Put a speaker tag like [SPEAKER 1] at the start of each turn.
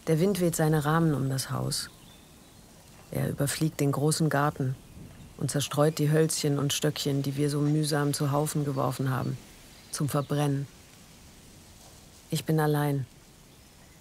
[SPEAKER 1] Der Wind weht seine Rahmen um das Haus. Er überfliegt den großen Garten und zerstreut die Hölzchen und Stöckchen, die wir so mühsam zu Haufen geworfen haben, zum Verbrennen. Ich bin allein.